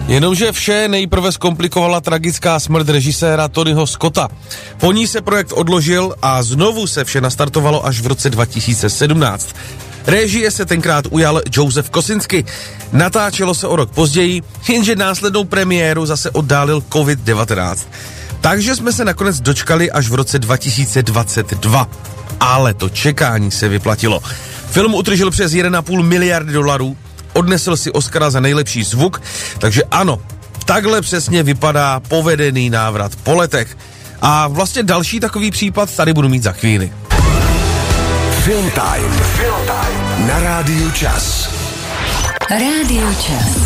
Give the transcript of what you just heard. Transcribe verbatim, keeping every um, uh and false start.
Jenomže vše nejprve zkomplikovala tragická smrt režiséra Tonyho Scotta. Po ní se projekt odložil a znovu se vše nastartovalo až v roce dva tisíce sedmnáct. Režie se tenkrát ujal Joseph Kosinski. Natáčelo se o rok později, jenže následnou premiéru zase oddálil covid devatenáct. Takže jsme se nakonec dočkali až v roce dva tisíce dvacet dva. Ale to čekání se vyplatilo. Film utržil přes jedna celá pět miliardy dolarů, odnesl si Oscara za nejlepší zvuk, takže ano, takhle přesně vypadá povedený návrat po letech. A vlastně další takový případ tady budu mít za chvíli. Film Time. Film Time. Na Rádiu Čas. Rádio Čas.